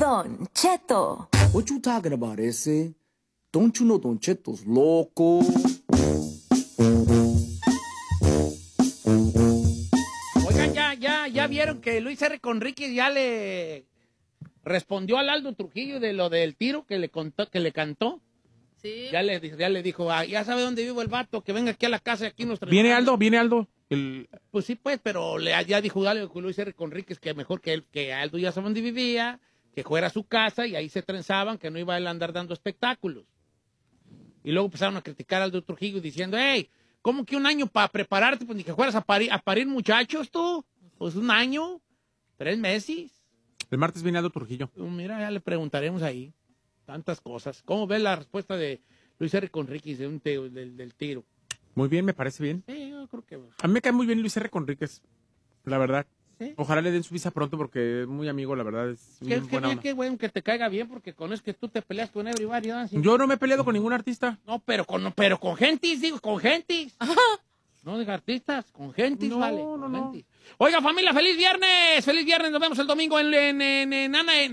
Don Cheto. What you talking about, ese? Don't you know Don Cheto's loco? Oigan, ya vieron que Luis R. Conríquez ya le respondió al Aldo Trujillo de lo del tiro que le cantó. Sí. Ya le dijo, ya sabe dónde vivo el vato, que venga aquí a la casa y aquí nos traemos. Viene Aldo. Pues sí, pues, pero ya dijo Luis R. Conríquez que mejor que Aldo ya sabe dónde vivía, que fuera a su casa y ahí se trenzaban, que no iba a él a andar dando espectáculos. Y luego empezaron a criticar a Aldo Trujillo diciendo, hey, ¿cómo que un año para prepararte? Pues ni que fueras a parir muchachos tú. Pues un año, 3 meses. El martes viene Aldo Trujillo. Mira, ya le preguntaremos ahí tantas cosas. ¿Cómo ves la respuesta de Luis R. Conríquez del tiro? Muy bien, me parece bien. Sí, yo creo que... A mí me cae muy bien Luis R. Conríquez, la verdad. ¿Sí? Ojalá le den su visa pronto porque es muy amigo, la verdad. Es Qué bueno que te caiga bien, porque con eso que tú te peleas con everybody. ¿No? Sí. Yo no me he peleado con ningún artista. No, pero con gentis, digo, con gentis. No de artistas, con gentis, No, vale. no. Oiga, familia, feliz viernes. Feliz viernes, nos vemos el domingo en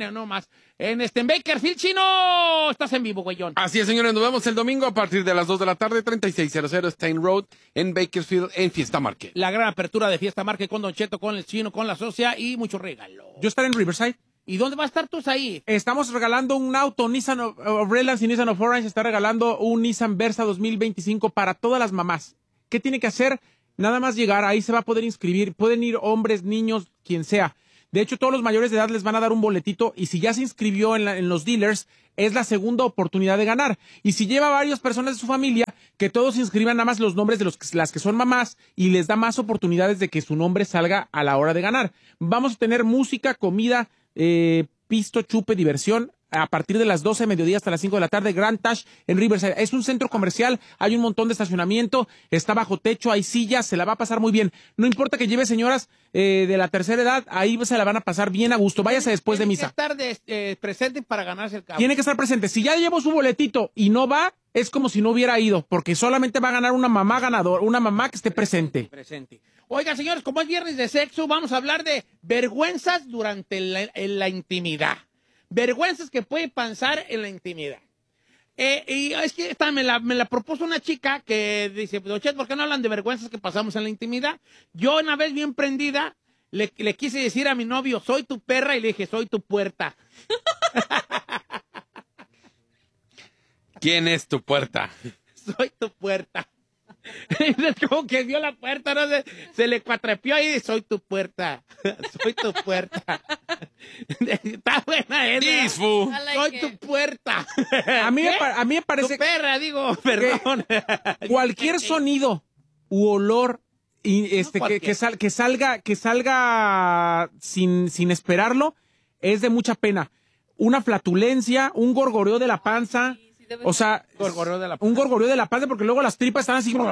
Bakersfield, Chino. Estás en vivo, güeyón. Así es, señores, nos vemos el domingo a partir de las 2 de la tarde, 3600 Stein Road, en Bakersfield, en Fiesta Market. La gran apertura de Fiesta Market con Don Cheto, con el Chino, con la socia y mucho regalo. Yo estaré en Riverside. ¿Y dónde va a estar tú ahí? Estamos regalando un auto, Nissan of Redlands y Nissan of Orange está regalando un Nissan Versa 2025 para todas las mamás. ¿Qué tiene que hacer? Nada más llegar, ahí se va a poder inscribir. Pueden ir hombres, niños, quien sea. De hecho, todos los mayores de edad les van a dar un boletito y si ya se inscribió en los dealers, es la segunda oportunidad de ganar. Y si lleva varias personas de su familia, que todos inscriban nada más los nombres de las que son mamás y les da más oportunidades de que su nombre salga a la hora de ganar. Vamos a tener música, comida, pisto, chupe, diversión. A partir de las 12 de mediodía hasta las 5 de la tarde, Grand Tash en Riverside. Es un centro comercial, hay un montón de estacionamiento, está bajo techo, hay sillas, se la va a pasar muy bien. No importa que lleve señoras de la tercera edad, ahí se la van a pasar bien a gusto. Váyase después de misa. Tiene que estar presente para ganarse el cabo. Tiene que estar presente. Si ya llevó su boletito y no va, es como si no hubiera ido, porque solamente va a ganar una mamá ganadora, una mamá que esté presente. Oiga, señores, como es viernes de sexo, vamos a hablar de vergüenzas durante la intimidad. Vergüenzas que puede pasar en la intimidad. Y es que esta me la propuso una chica que dice, Don Chet, ¿por qué no hablan de vergüenzas que pasamos en la intimidad? Yo una vez bien prendida le quise decir a mi novio, soy tu perra, y le dije, soy tu puerta. ¿Quién es tu puerta? Soy tu puerta. Es como que dio la puerta, ¿no? Se le cuatrepió ahí, soy tu puerta. Soy tu puerta. Está buena esa. Soy tu puerta. A mí me parece... Tu perra, digo, perdón. Cualquier sonido u olor que salga sin esperarlo es de mucha pena. Una flatulencia, un gorgoreo de la panza... O sea, un gorgoreo de la panza porque luego las tripas están así.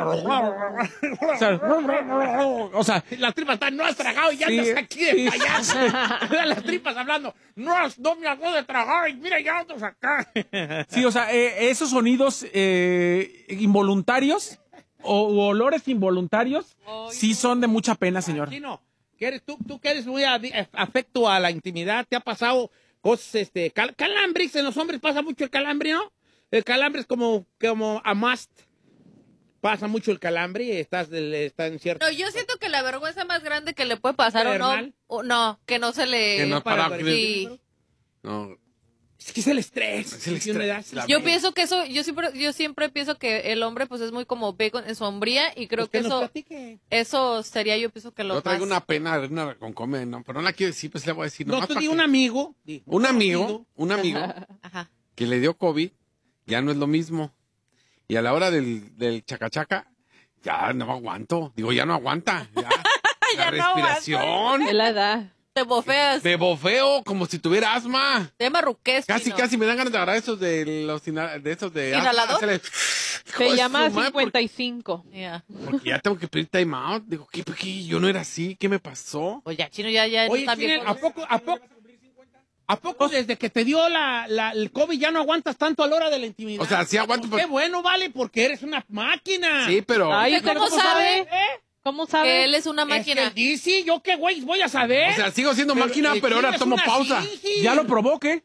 O sea, las tripas están, no has tragado y ya andas aquí de payaso. Las tripas hablando, no me hago de tragar y mira, ya andas acá. Sí, o sea, esos sonidos involuntarios o olores involuntarios sí son de mucha pena, señor. Chino, tú que eres muy afecto a la intimidad, ¿te ha pasado cosas, calambres? En los hombres pasa mucho el calambre, ¿no? El calambre es como a must. Pasa mucho el calambre y está en cierto... No, yo siento que la vergüenza más grande que le puede pasar que no se le... Que no para... Sí. No. Es que es el estrés. Yo pienso que eso, yo siempre pienso que el hombre pues es muy como bacon en su hombría y creo que eso sería, yo pienso que lo más... Yo traigo una pena con comer, no, pero no la quiero decir, pues le voy a decir. No, tú di un amigo. Un amigo Ajá. Que le dio COVID. Ya no es lo mismo. Y a la hora del chacachaca, ya no aguanto. Digo, ya no aguanta. Ya, ya la respiración. Es la edad. Te bofeas. Te bofeo como si tuviera asma. Te marruqués. Casi me dan ganas de agarrar esos de ¿Inhalador? Se llama 55. Porque ya tengo que pedir time out. Digo, ¿qué? Yo no era así. ¿Qué me pasó? Oye, Chino, ya Oye, no está bien. ¿A poco desde que te dio el COVID ya no aguantas tanto a la hora de la intimidad? O sea, sí aguanto. Qué bueno, vale, porque eres una máquina. Sí, pero... Ay, ¿cómo sabe? ¿Cómo sabe? Que él es una máquina. Sí, yo qué güey voy a saber. O sea, sigo siendo máquina, pero ahora tomo pausa. Ya lo provoque.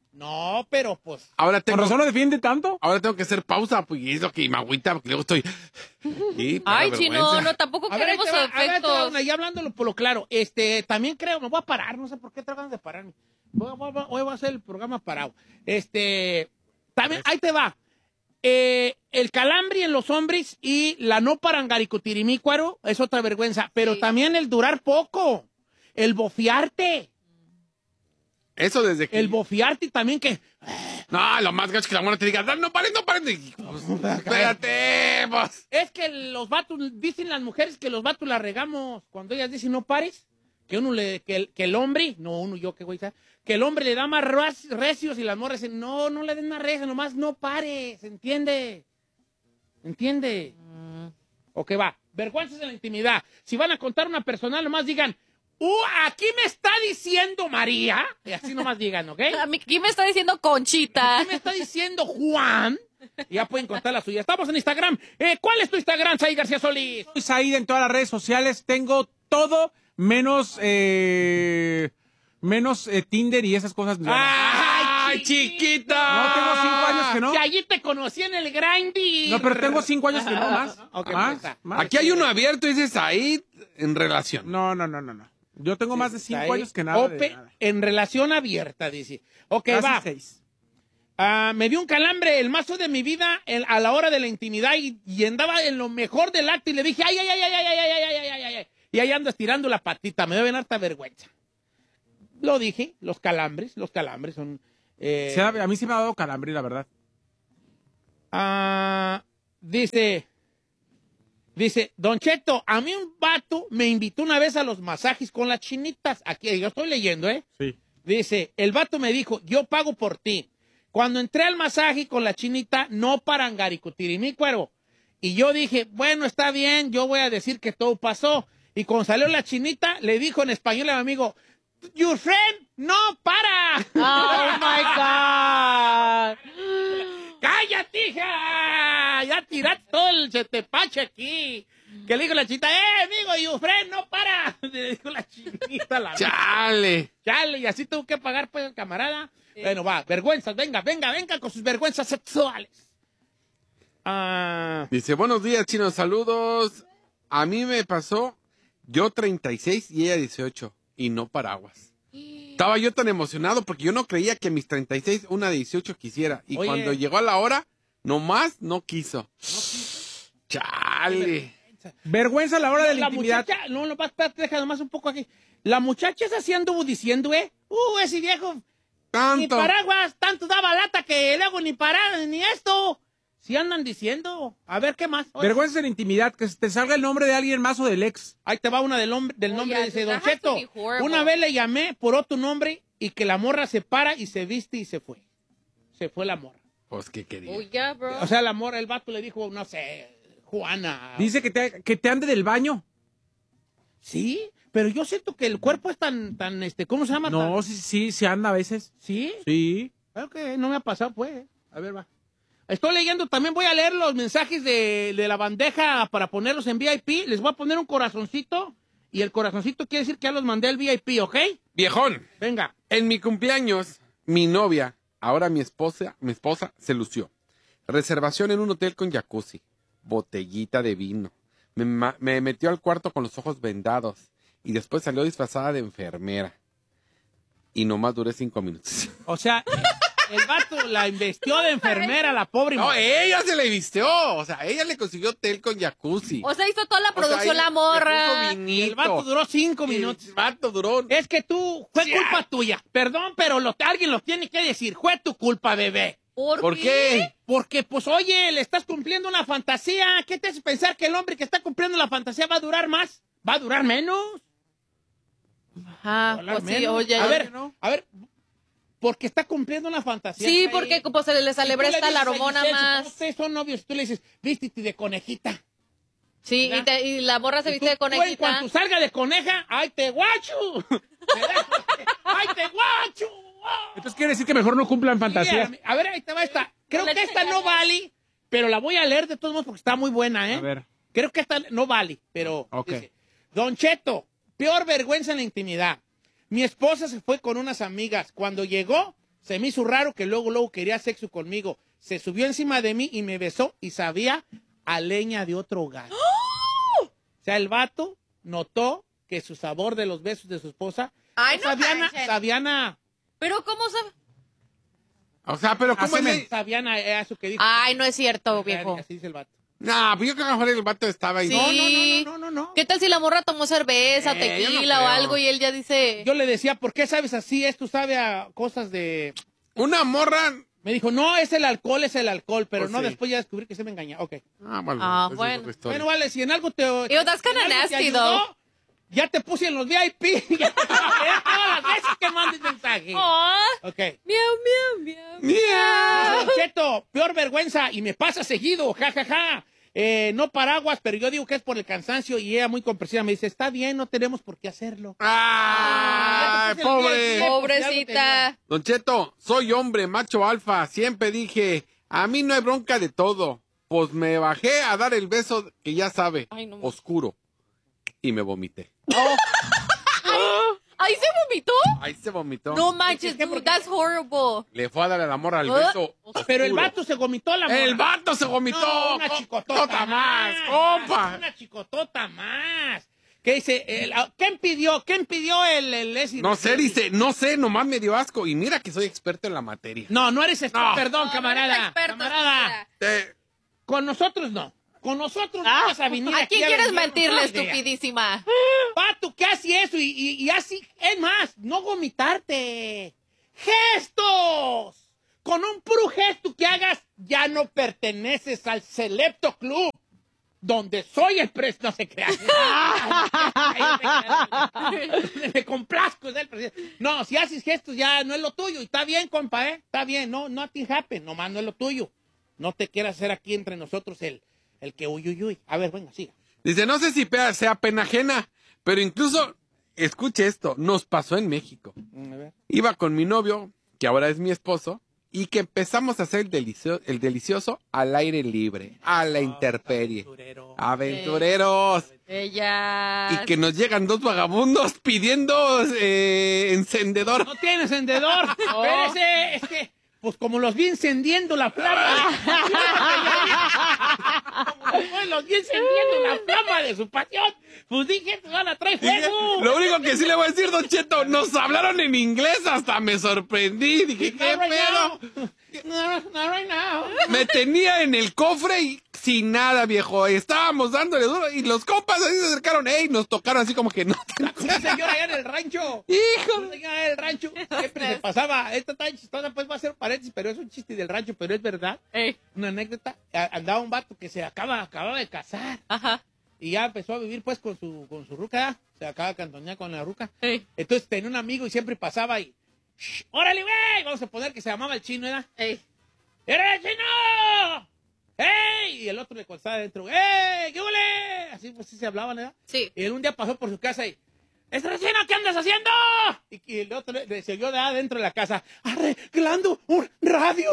No, pero pues... Ahora ¿Por razón lo defiende tanto? Ahora tengo que hacer pausa, pues, y es lo que me agüita, porque luego estoy... Sí, Ay, vergüenza. Chino, no, tampoco A ver, ahí queremos te va, a ver, ahí te va efectos. una, ya hablándolo por lo claro, también creo, me voy a parar, no sé por qué tragan de pararme. Hoy voy a hacer el programa parado. También, ahí te va. El calambre en los hombres y la no parangaricutirimícuaro es otra vergüenza, pero Sí. también el durar poco, el bofiarte. Eso desde que... El bofiarte también que... No, lo más gacho es que la mujer te diga, no pares, no pares. Y, pues, espérate, pues. Es que los vatos, dicen las mujeres que los vatos la regamos. Cuando ellas dicen no pares, que que el hombre, no uno, yo qué güey, ¿sabes? Que el hombre le da más recios y las morras dicen, no le den más recios, nomás no pares, ¿entiende? ¿Entiende? Ok, va. Vergüenzas en la intimidad. Si van a contar una personal, nomás digan, aquí me está diciendo María. Y así nomás digan, ¿ok? Aquí me está diciendo Conchita. Aquí me está diciendo Juan. Y ya pueden contar la suya. Estamos en Instagram. ¿Cuál es tu Instagram, Said García Solís? Soy Said en todas las redes sociales. Tengo todo menos Tinder y esas cosas. ¡Ay, chiquita! No, tengo 5 años que no. Si allí te conocí en el Grindr. No, pero tengo 5 años que no más. Ok, más, pues está. más. Aquí hay uno abierto y dice Said en relación. No. Yo tengo más de 5 años que nada. Ope, en relación abierta, dice. Ok, Casi va. 6. Me dio un calambre el mazo de mi vida a la hora de la intimidad y andaba en lo mejor del acto y le dije, ay. Y ahí ando estirando la patita, me deben harta vergüenza. Lo dije, los calambres son... A mí sí me ha dado calambre, la verdad. Dice, Don Cheto, a mí un vato me invitó una vez a los masajes con las chinitas. Aquí, yo estoy leyendo, ¿eh? Sí. Dice, el vato me dijo, yo pago por ti. Cuando entré al masaje con la chinita, no parangaricutirimícuaro. Y yo dije, bueno, está bien, yo voy a decir que todo pasó. Y cuando salió la chinita, le dijo en español a mi amigo, your friend, no para. Oh my God. ¡Cállate, hija! Ya tiraste todo el chetepache aquí. Que le dijo la chinita, amigo, your friend, no para. Le dijo la chinita a la ¡Chale! y así tuvo que pagar, pues, el camarada. Bueno, va, vergüenzas, venga con sus vergüenzas sexuales. Dice, buenos días, Chino, saludos. A mí me pasó, yo 36 y ella 18, y no paraguas. Estaba yo tan emocionado porque yo no creía que a mis 36 una de 18 quisiera. Y Oye. cuando llegó a la hora, nomás no quiso. ¡Chale! Vergüenza a la hora de la intimidad. Muchacha, no, espérate, deja nomás un poco aquí. La muchacha esa sí anduvo diciendo, ese viejo, ni Tanto. paraguas, tanto daba lata que luego ni parada, ni esto. Sí andan diciendo. A ver, ¿qué más? Oye, Vergüenza en la intimidad, que te salga el nombre de alguien más o del ex. ahí te va una del nombre, yeah, dice that Don has to Cheto. be horrible. Una vez le llamé por otro nombre y que la morra se para y se viste y se fue. Se fue la morra. Pues, ¿qué quería? Oh, yeah, bro. O sea, la morra, el vato le dijo, no sé, Juana. Dice que te ande del baño. Sí, pero yo siento que el cuerpo es tan, ¿cómo se llama? No, sí anda a veces. ¿Sí? Sí. Creo que no me ha pasado, pues. A ver, va. Estoy leyendo, también voy a leer los mensajes de la bandeja para ponerlos en VIP. Les voy a poner un corazoncito y el corazoncito quiere decir que ya los mandé al VIP, ¿ok? Viejón, Venga. en mi cumpleaños, mi novia, ahora mi esposa se lució. Reservación en un hotel con jacuzzi, botellita de vino. Me metió al cuarto con los ojos vendados y después salió disfrazada de enfermera. Y nomás duré 5 minutos. O sea, el vato la investió de enfermera, la pobre No, mujer. ella se le vistió. O sea, ella le consiguió hotel con jacuzzi. O sea, hizo toda la O sea, producción ella la le morra. puso vinito. El vato duró 5 minutos. El vato duró. Es que fue culpa tuya. Perdón, pero alguien lo tiene que decir. Fue tu culpa, bebé. ¿Por qué? Porque, pues, oye, le estás cumpliendo una fantasía. ¿Qué te hace pensar que el hombre que está cumpliendo la fantasía va a durar más? ¿Va a durar menos? Ajá, ¿Va a durar pues sí, menos? oye. A ver, porque está cumpliendo una fantasía. Sí, Ahí. porque pues, se le Y tú le celebra la dices a hormona Giselle, más. supongamos ustedes son novios, tú le dices, vístete de conejita. Sí, ¿verdad? y la morra se Y viste de tú, en conejita. cuanto salga de coneja, ¡ay, te guacho! ¡Ay, te guacho! Entonces quiere decir que mejor no cumplan fantasías. A ver, ahí te va esta. Creo No le que esta no vale, pero la voy a leer de todos modos porque está muy buena, ¿eh? A ver. Creo que esta no vale, pero... Ok. Dice, Don Cheto, peor vergüenza en la intimidad. Mi esposa se fue con unas amigas. Cuando llegó, Se me hizo raro que luego quería sexo conmigo. Se subió encima de mí y me besó y sabía a leña de otro gato. ¡Oh! O sea, el vato notó que su sabor de los besos de su esposa sabían a... ¿Pero cómo sabe? O sea, pero ¿cómo es? Sabían a eso que dijo. Ay, no es cierto, viejo. Así dice el vato. No, pues yo creo que a lo mejor el vato estaba ahí. Sí. No. ¿Qué tal si la morra tomó cerveza, yo tequila no o creo. algo y él ya dice... Yo le decía, ¿por qué sabes así? Esto sabe a cosas de... Una morra... Me dijo, no, es el alcohol, pero Pues no, sí. después ya descubrí que se me engañaba. Ok. bueno. Ah, esa es bueno. otra historia. Bueno, vale, si en algo te... Ew, that's kinda en algo te nasty, ayudó, though. Ya te puse en los VIP. Ya te todas las veces que mandes mensaje. ¡Oh! Ok. Miau, miau, miau. Don Cheto, peor vergüenza, y me pasa seguido, jajaja. No paraguas, pero yo digo que es por el cansancio y ella muy comprensiva me dice, está bien, no tenemos por qué hacerlo. ¡Ay, Ya te puse el pobre! VIP, Pobrecita. Don Cheto, soy hombre, macho alfa. Siempre dije, a mí no hay bronca de todo. Pues me bajé a dar el beso que ya sabe, Ay, no. oscuro. Y me vomité. ¿Ahí se vomitó? Ahí se vomitó. No manches, ¿Qué? dude, that's horrible. Le fue a dar el amor al beso. Pero el oscuro. vato se vomitó la morra. El vato se vomitó. No, una chicotota más, compa. Una chicotota más. ¿Qué dice? ¿Quién pidió el Leslie? No sé, dice, no sé, nomás me dio asco. Y mira que soy experto en la materia. No, no eres experto. No. Perdón, No, camarada. no eres experto, Camarada. estúpida. Con nosotros no. Con nosotros no vas a venir ¿A aquí quién quieres vendernos mentirle, una idea. estupidísima? Pato, ¿qué hace eso? Y así, es más, no vomitarte. ¡Gestos! Con un puro gesto que hagas, ya no perteneces al selecto club, donde soy el presidente. No se crean. Me complazco, es el presidente. No, si haces gestos ya no es lo tuyo. Y está bien, compa, ¿eh? Está bien, no, nothing happen, nomás no es lo tuyo. No te quieras hacer aquí entre nosotros el que uy. A ver, venga, siga. Dice, no sé si sea pena ajena, pero incluso, escuche esto, nos pasó en México. A ver. Iba con mi novio, que ahora es mi esposo, y que empezamos a hacer el delicioso al aire libre, a la intemperie. Aventureros. Ella... Y que nos llegan dos vagabundos pidiendo encendedor. No tiene encendedor. Espérese, es que, pues como los vi encendiendo la flama. Como los vi encendiendo la flama de su pasión. Pues dije, te van a traer fuego. Lo único que sí le voy a decir, Don Cheto, nos hablaron en inglés, hasta me sorprendí. Dije, ¿qué pedo? No, right now. Me tenía en el cofre y sin nada, viejo. Estábamos dándole duro y los compas así se acercaron, nos tocaron así como que no. Una señora allá en el rancho. ¡Hijo! Una señora allá en el rancho. Siempre se pasaba. Esta tan chistosa, pues va a ser paréntesis, pero es un chiste del rancho, pero es verdad. Ey. Una anécdota. Andaba un vato que se acababa de casar. Ajá. Y ya empezó a vivir pues con su ruca. Se acaba de cantonear con la ruca. Ey. Entonces tenía un amigo y siempre pasaba y... "Shh, ¡órale, güey! Vamos a poner que se llamaba el chino, ¿verdad? Ey. ¡Era el chino! ¡Ey! Y el otro le contestaba adentro, ¡ey! ¿Qué huele? Así pues sí se hablaban, ¿verdad? Sí. Y él un día pasó por su casa y... ¡Chino, ¿qué andas haciendo? Y el otro le siguió de adentro de la casa, arreglando un radio.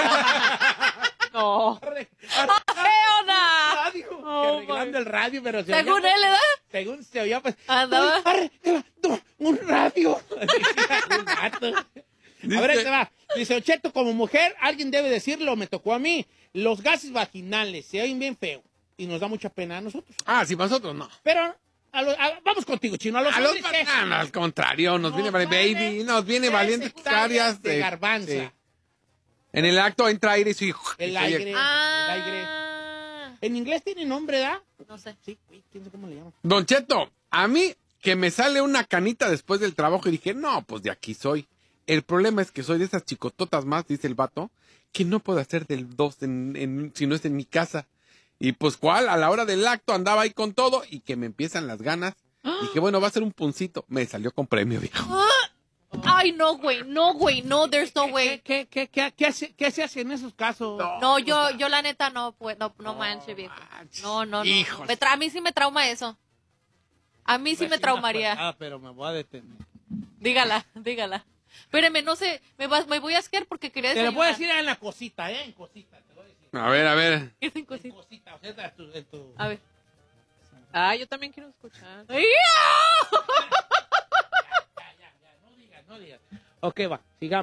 No. Arreglando onda! radio. Oh, Arreglando el radio, pero se Según oía, él, ¿verdad? según se oía, pues... Andaba. Arreglando un radio. Un gato. A ver, ahí te va. Dice, Ocheto, como mujer, alguien debe decirlo, me tocó a mí. Los gases vaginales se oyen bien feo y nos da mucha pena a nosotros. Ah, sí, nosotros no. Pero, vamos contigo, chino. A los hombres, ¿qué? no, al contrario, nos viene Nos baby, vale nos viene valiente hectáreas hectáreas de garbanza. sí. En el acto entra aire y sí. El y se oye- aire. Ah. El aire. En inglés tiene nombre, ¿da? No sé. Sí, güey, quién sabe cómo le llaman. Don Cheto, a mí que me sale una canita después del trabajo y dije, no, pues de aquí soy. El problema es que soy de esas chicototas más, dice el vato, que no puedo hacer del 2 si no es en mi casa. Y pues cuál, a la hora del acto andaba ahí con todo y que me empiezan las ganas. Dije, bueno, va a ser un puncito. Me salió con premio, viejo. Ay, no, güey, no, there's no way. ¿Qué se hace en esos casos? No, yo la neta no, pues, no manches, viejo. No. Hijos. A mí sí me trauma eso. A mí sí me traumaría. Ah, pero me voy a detener. Dígala. Espéreme, no sé, me voy a asquear porque quería Te lo decir. voy a decir en la cosita, ¿eh? En cosita, te voy a decir. A ver. ¿Qué es en En cosita? cosita, o sea, en tu... A ver. Ah, yo también quiero escuchar. ¡Ay! Ya, no digas. Ok, va, sigamos.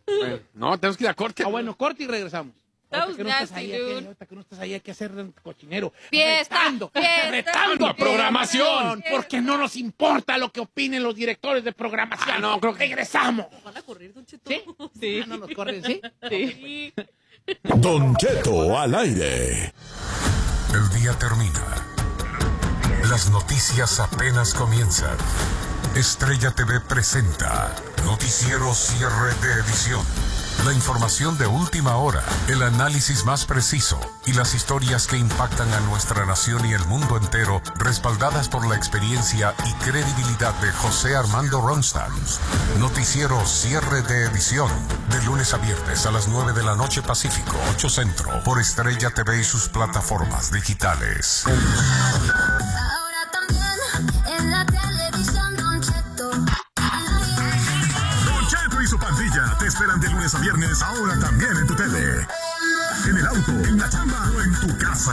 Bueno, no, tenemos que ir a corte. Ah, bueno, corte y regresamos. That Ahorita was que nasty, ahorita que no estás ahí, hay que hacer un cochinero. Fiesta, Retando fiesta, a programación. Porque no nos importa lo que opinen los directores de programación. No, creo que... Regresamos. ¿Van a correr, Don Cheto? ¿Sí? Sí. Ah, no nos corren, ¿sí? Sí. Don Cheto al aire. El día termina. Las noticias apenas comienzan. Estrella TV presenta Noticiero Cierre de Edición. La información de última hora, el análisis más preciso y las historias que impactan a nuestra nación y el mundo entero, respaldadas por la experiencia y credibilidad de José Armando Ronstadt. Noticiero Cierre de Edición, de lunes a viernes a las 9 de la noche Pacífico, 8 Centro, por Estrella TV y sus plataformas digitales. Ahora también en la televisión, Don Cheto. Don Cheto y su pandilla te esperan de lunes a viernes, ahora también en tu tele. En el auto, en la chamba o en tu casa.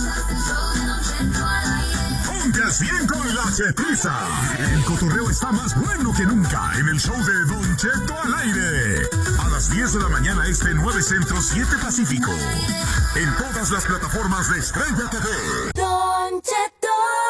Ponte al 100 con la Chetiza. El cotorreo está más bueno que nunca en el show de Don Cheto al aire. A las 10 de la mañana este 9 Centro 7 Pacífico. En todas las plataformas de Estrella TV. Don Cheto.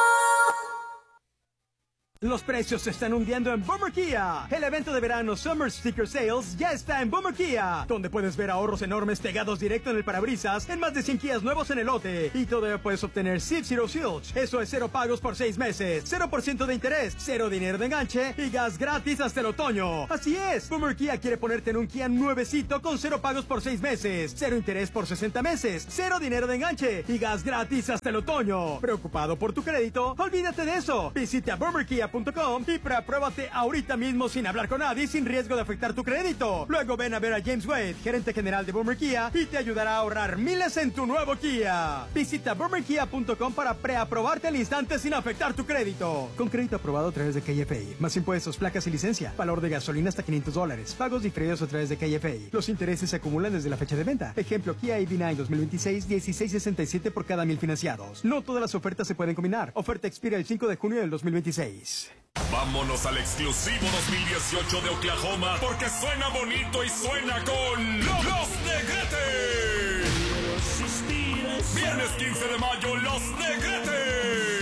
Los precios se están hundiendo en Boomer Kia. El evento de verano Summer Sticker Sales ya está en Boomer Kia, donde puedes ver ahorros enormes pegados directo en el parabrisas en más de 100 Kias nuevos en el lote. Y todavía puedes obtener Zero Silch. Eso es 0 pagos por 6 meses, 0% de interés, 0 dinero de enganche y gas gratis hasta el otoño. Así es, Boomer Kia quiere ponerte en un Kia nuevecito con 0 pagos por 6 meses, 0 interés por 60 meses, 0 dinero de enganche y gas gratis hasta el otoño. ¿Preocupado por tu crédito? Olvídate de eso. Visita BoomerKia.com y pruébate ahorita mismo sin hablar con nadie, sin riesgo de afectar tu crédito. Luego ven a ver a James Wade, gerente general de Boomer Kia, y te ayudará a ahorrar miles en tu nuevo Kia. Visita BoomerKia.com para preaprobarte al instante sin afectar tu crédito. Con crédito aprobado a través de KFI. Más impuestos, placas y licencia. Valor de gasolina hasta $500. Pagos diferidos a través de KFI. Los intereses se acumulan desde la fecha de venta. Ejemplo, Kia EV9 2026, 16.67 por cada 1000 financiados. No todas las ofertas se pueden combinar. Oferta expira el 5 de junio del 2026. Vámonos al exclusivo 2018 de Oklahoma, porque suena bonito y suena con Los Negrete. Viernes 15 de mayo, Los Negrete.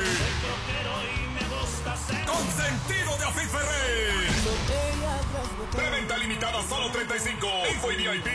Consentido de Afid Ferrer. Preventa limitada, solo 35. Info y VIP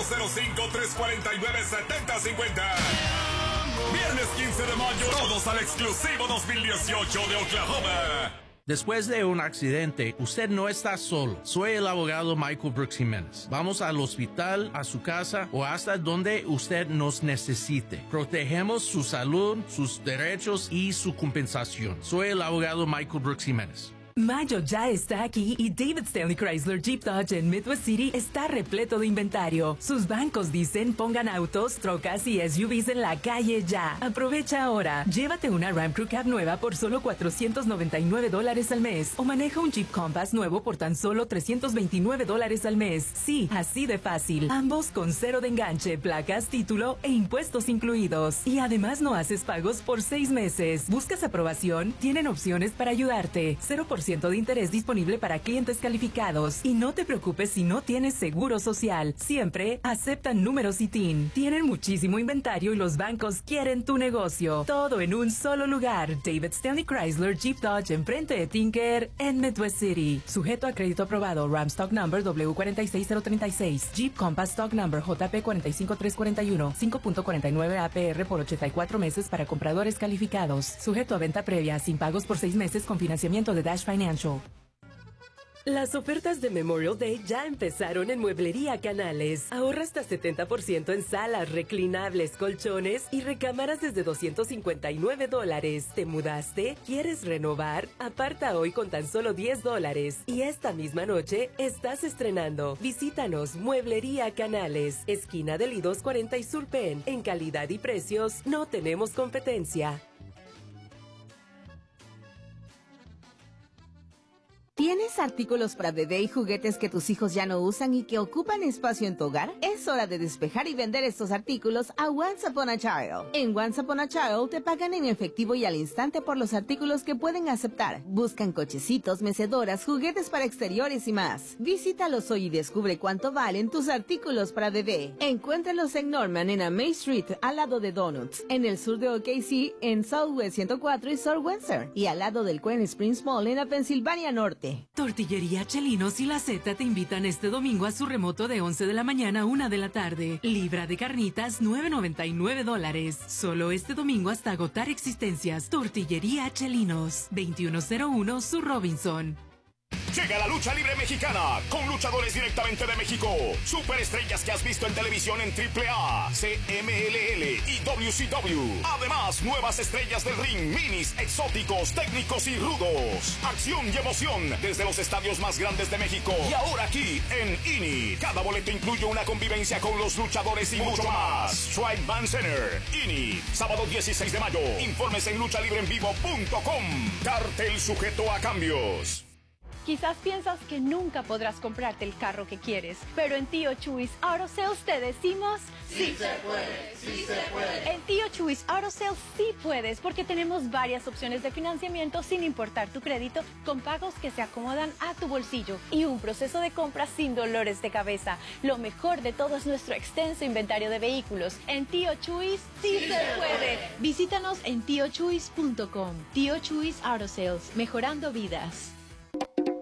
405-349-7050. Viernes 15 de mayo, todos al exclusivo 2018 de Oklahoma. Después de un accidente, usted no está solo. Soy el abogado Michael Brooks Jiménez. Vamos al hospital, a su casa o hasta donde usted nos necesite. Protegemos su salud, sus derechos y su compensación. Soy el abogado Michael Brooks Jiménez. Mayo ya está aquí y David Stanley Chrysler Jeep Dodge en Midwest City está repleto de inventario. Sus bancos dicen pongan autos, trocas y SUVs en la calle ya. Aprovecha ahora. Llévate una Ram Crew Cab nueva por solo $499 al mes o maneja un Jeep Compass nuevo por tan solo $329 al mes. Sí, así de fácil. Ambos con 0 de enganche, placas, título e impuestos incluidos. Y además no haces pagos por 6 meses. ¿Buscas aprobación? Tienen opciones para ayudarte. 0% de interés disponible para clientes calificados. Y no te preocupes si no tienes seguro social. Siempre aceptan números y TIN. Tienen muchísimo inventario y los bancos quieren tu negocio. Todo en un solo lugar. David Stanley Chrysler Jeep Dodge enfrente de Tinker en Midwest City. Sujeto a crédito aprobado. Ram Stock Number W46036. Jeep Compass Stock Number JP45341. 5.49 APR por 84 meses para compradores calificados. Sujeto a venta previa sin pagos por 6 meses con financiamiento de Dash Financial. Las ofertas de Memorial Day ya empezaron en Mueblería Canales. Ahorra hasta 70% en salas, reclinables, colchones y recámaras desde $259. ¿Te mudaste? ¿Quieres renovar? Aparta hoy con tan solo $10. Y esta misma noche estás estrenando. Visítanos, Mueblería Canales, esquina del I-240 y Sur Penn. En calidad y precios no tenemos competencia. ¿Tienes artículos para bebé y juguetes que tus hijos ya no usan y que ocupan espacio en tu hogar? Es hora de despejar y vender estos artículos a Once Upon a Child. En Once Upon a Child te pagan en efectivo y al instante por los artículos que pueden aceptar. Buscan cochecitos, mecedoras, juguetes para exteriores y más. Visítalos hoy y descubre cuánto valen tus artículos para bebé. Encuéntralos en Norman en May Street, al lado de Donuts, en el sur de OKC, en Southwest 104 y South Windsor, y al lado del Queen Springs Mall en la Pensilvania Norte. Tortillería Chelinos y La Z te invitan este domingo a su remoto de 11 de la mañana a 1 de la tarde. Libra de carnitas, $9.99. Solo este domingo hasta agotar existencias. Tortillería Chelinos, 2101 Sur Robinson. Llega la lucha libre mexicana con luchadores directamente de México. Superestrellas que has visto en televisión en AAA, CMLL y WCW. Además, nuevas estrellas del ring, minis, exóticos, técnicos y rudos. Acción y emoción desde los estadios más grandes de México. Y ahora aquí en INI. Cada boleto incluye una convivencia con los luchadores y mucho más. Strike Band Center, INI. Sábado 16 de mayo. Informes en luchalibreenvivo.com. Cartel sujeto a cambios. Quizás piensas que nunca podrás comprarte el carro que quieres, pero en Tío Chuys Auto Sales te decimos ¡sí se puede! ¡Sí se puede! En Tío Chuys Auto Sales sí puedes, porque tenemos varias opciones de financiamiento sin importar tu crédito, con pagos que se acomodan a tu bolsillo y un proceso de compra sin dolores de cabeza. Lo mejor de todo es nuestro extenso inventario de vehículos. En Tío Chuys sí se puede. Visítanos en tiochuys.com. Tío Chuys Auto Sales, mejorando vidas.